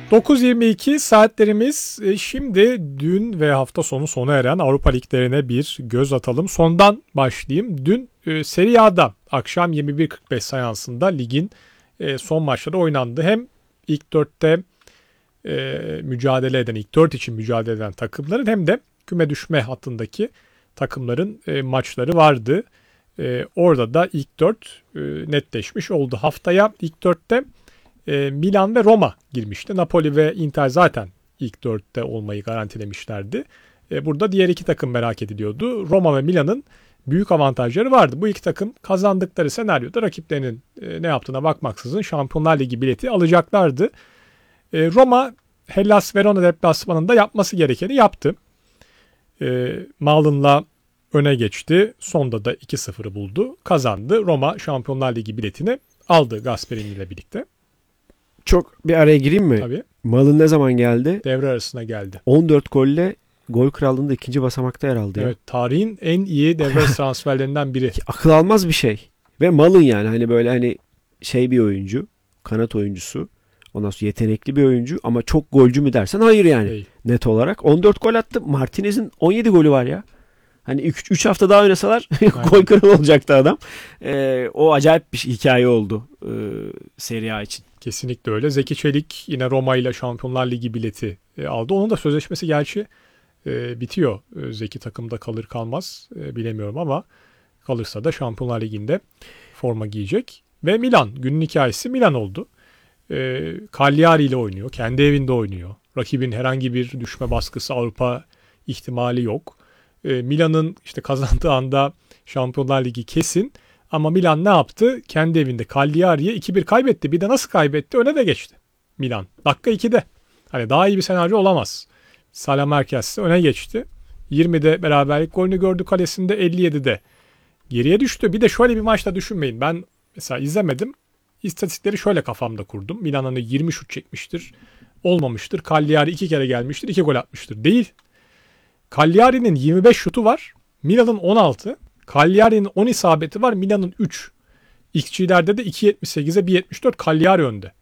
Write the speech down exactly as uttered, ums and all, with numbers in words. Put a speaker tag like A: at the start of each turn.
A: dokuz yirmi iki saatlerimiz. Şimdi dün ve hafta sonu sona eren Avrupa liglerine bir göz atalım. Sondan başlayayım. Dün e, Serie A'da akşam yirmi bir kırk beş seansında ligin e, son maçları oynandı. Hem ilk dörtte e, mücadele eden, ilk dört için mücadele eden takımların hem de küme düşme hattındaki takımların e, maçları vardı. E, orada da ilk dört e, netleşmiş oldu. Haftaya ilk dörtte e, Milan ve Roma girmişti. Napoli ve Inter zaten ilk dörtte olmayı garantilemişlerdi. E, burada diğer iki takım merak ediliyordu. Roma ve Milan'ın büyük avantajları vardı. Bu iki takım kazandıkları senaryoda rakiplerinin e, ne yaptığına bakmaksızın Şampiyonlar Ligi bileti alacaklardı. E, Roma Hellas Verona deplasmanında yapması gerekeni yaptı. E, Malın'la öne geçti. Sonda da iki sıfırı buldu. Kazandı. Roma Şampiyonlar Ligi biletini aldı Gasperini ile birlikte.
B: Çok bir araya gireyim mi?
A: Tabii.
B: Malın ne zaman geldi?
A: Devre arasına geldi.
B: on dört golle gol krallığında ikinci basamakta yer aldı.
A: Evet, ya. Tarihin en iyi devre transferlerinden biri.
B: Akıl almaz bir şey. Ve Malın yani hani böyle hani şey bir oyuncu, kanat oyuncusu. Ondan sonra yetenekli bir oyuncu ama çok golcü mü dersen hayır yani. Hey. Net olarak. on dört gol attı. Martinez'in on yedi golü var ya. Hani üç hafta daha oynasalar gol kralı olacaktı adam. Ee, o acayip bir hikaye oldu e, Serie A için.
A: Kesinlikle öyle. Zeki Çelik yine Roma ile Şampiyonlar Ligi bileti e, aldı. Onun da sözleşmesi gerçi e, bitiyor. E, Zeki takımda kalır kalmaz e, bilemiyorum ama kalırsa da Şampiyonlar Ligi'nde forma giyecek. Ve Milan. Günün hikayesi Milan oldu. E, Cagliari ile oynuyor. Kendi evinde oynuyor. Rakibin herhangi bir düşme baskısı, Avrupa ihtimali yok. E, Milan'ın işte kazandığı anda Şampiyonlar Ligi kesin. Ama Milan ne yaptı? Kendi evinde Cagliari'ye iki bir kaybetti. Bir de nasıl kaybetti? Öne de geçti Milan. Dakika ikide. Hani daha iyi bir senaryo olamaz. Salamerkes öne geçti. yirmide beraberlik golünü gördü kalesinde. elli yedide geriye düştü. Bir de şöyle bir maçta düşünmeyin. Ben mesela izlemedim. İstatistikleri şöyle kafamda kurdum. Milan hani yirmi şut çekmiştir. Olmamıştır. Cagliari iki kere gelmiştir. iki gol atmıştır. Değil. Cagliari'nin yirmi beş şutu var. Milan'ın on altı. Cagliari'nin on isabeti var. Milan'ın üç. İlkçilerde de iki yetmiş sekize bir yetmiş dört Cagliari önde.